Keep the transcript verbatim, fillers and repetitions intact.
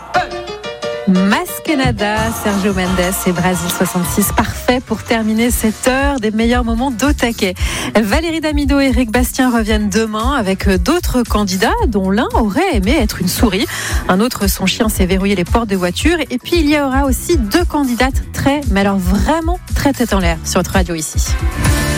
Masquenada, Sergio Mendes et Brasil soixante-six, parfait pour terminer cette heure des meilleurs moments d'au taquet. Valérie Damido et Eric Bastien reviennent demain avec d'autres candidats dont l'un aurait aimé être une souris. Un autre, son chien s'est verrouillé les portes de voiture. Et puis il y aura aussi deux candidates très, mais alors vraiment très tête en l'air sur notre radio ici.